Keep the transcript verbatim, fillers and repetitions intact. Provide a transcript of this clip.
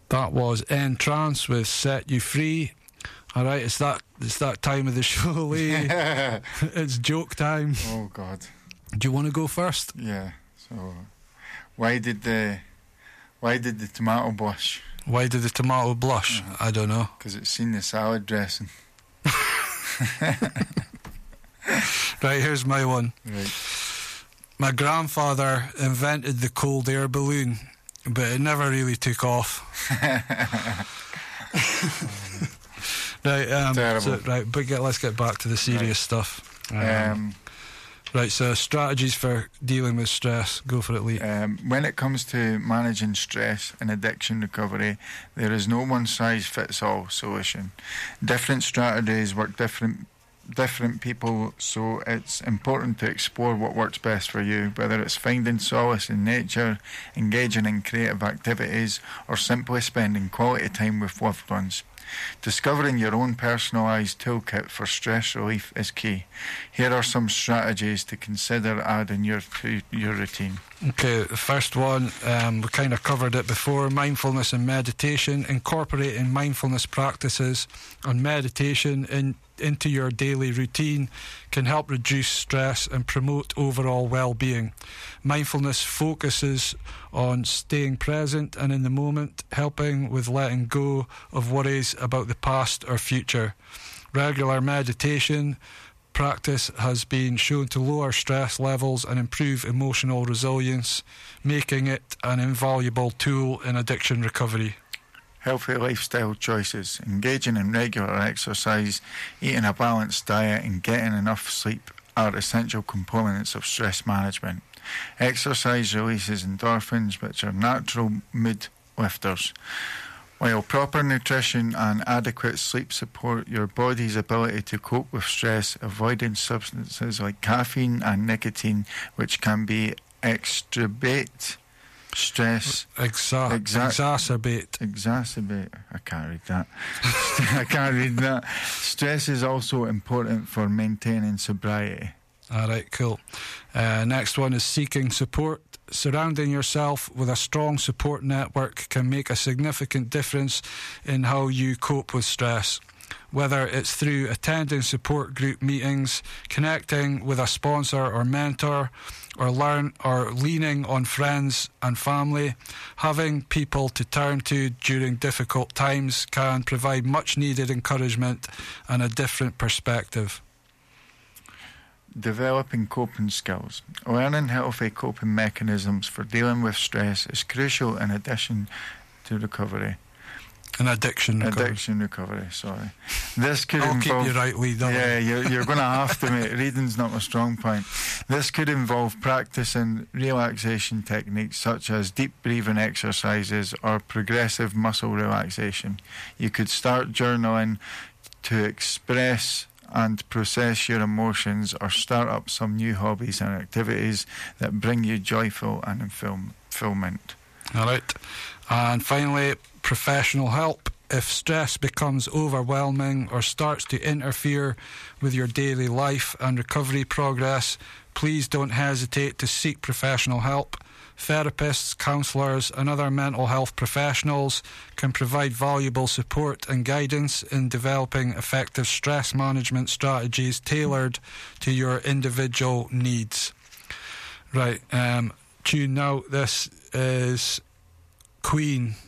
That was Entrance with Set You Free. Alright, it's that it's that time of the show, Lee. It's joke time. Oh God. Do you want to go first? Yeah. So why did the why did the tomato blush? Why did the tomato blush? Uh-huh. I don't know. Because it's seen the salad dressing. Right, here's my one. Right. My grandfather invented the cold air balloon, but it never really took off. Right, um, Terrible. So, right, but get, let's get back to the serious Right. stuff. Um, Um, right, so strategies for dealing with stress. Go for it, Lee. um, when it comes to managing stress and addiction recovery, there is no one-size-fits-all solution. Different strategies work different different people, so it's important to explore what works best for you, whether it's finding solace in nature, engaging in creative activities, or simply spending quality time with loved ones. Discovering your own personalised toolkit for stress relief is key. Here are some strategies to consider adding your to your routine. Okay, the first one, um, we kind of covered it before, mindfulness and meditation. Incorporating mindfulness practices and meditation in, into your daily routine can help reduce stress and promote overall well-being. Mindfulness focuses on staying present and in the moment, helping with letting go of worries about the past or future. Regular meditation practice has been shown to lower stress levels and improve emotional resilience, making it an invaluable tool in addiction recovery. Healthy lifestyle choices. Engaging in regular exercise, eating a balanced diet and getting enough sleep are essential components of stress management. Exercise releases endorphins, which are natural mood lifters, while proper nutrition and adequate sleep support your body's ability to cope with stress. Avoiding substances like caffeine and nicotine, which can be exacerbate stress. Exa- Exa- exacerbate. Exacerbate. I can't read that. I can't read that. Stress is also important for maintaining sobriety. All right, cool. Uh, next one is seeking support. Surrounding yourself with a strong support network can make a significant difference in how you cope with stress. Whether it's through attending support group meetings, connecting with a sponsor or mentor, or learn or leaning on friends and family, having people to turn to during difficult times can provide much needed encouragement and a different perspective. Developing coping skills. Learning healthy coping mechanisms for dealing with stress is crucial in addition to recovery. An addiction recovery. Addiction recovery, sorry. This could I'll involve... keep you right, Lee, don't Yeah, I? you're, you're going to have to, mate. Reading's not my strong point. This could involve practicing relaxation techniques such as deep breathing exercises or progressive muscle relaxation. You could start journaling to express and process your emotions, or start up some new hobbies and activities that bring you joyful and fulfillment. All right. And finally, professional help. If stress becomes overwhelming or starts to interfere with your daily life and recovery progress, please don't hesitate to seek professional help. Therapists, counsellors and other mental health professionals can provide valuable support and guidance in developing effective stress management strategies tailored to your individual needs. Right, um, tune now. This is Queen